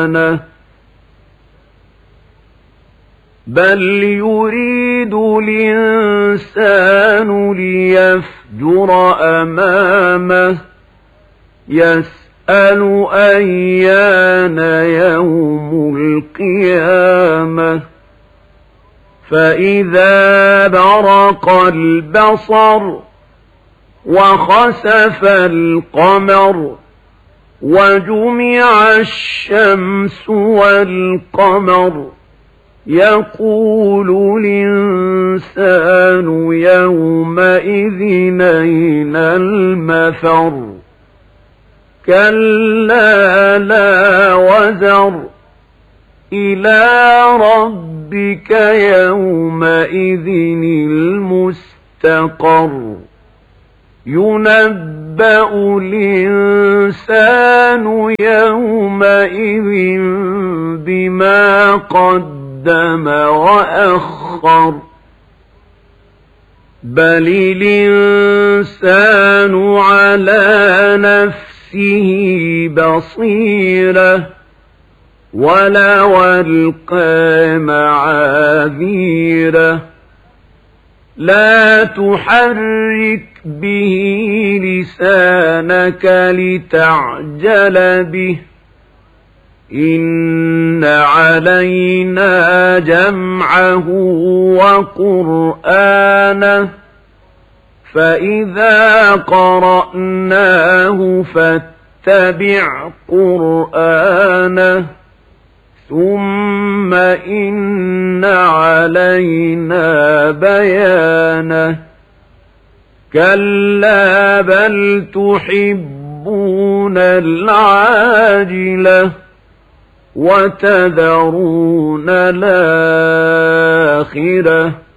بل يريد الإنسان ليفجر أمامه يسأل أيان يوم القيامة فإذا برق البصر وخسف القمر وجمع الشمس والقمر يقول الإنسان يومئذ أين المفر كلا لا وزر إلى ربك يومئذ المستقر ينبأ الإنسان يومئذ بما قدم وأخر بل الإنسان على نفسه بصيرة ولو ألقى معاذيره لا تحرك به لسانك لتعجل به إن علينا جمعه وقرآنه فإذا قرأناه فاتبع قرآنه ثم إن علينا بيانه كلا بل تحبون العاجلة وتذرون الآخرة